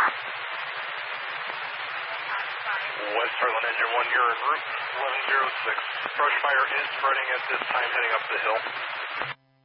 West Harlan Engine 1, you're en route 1106. Brush fire is spreading at this time, heading up the hill.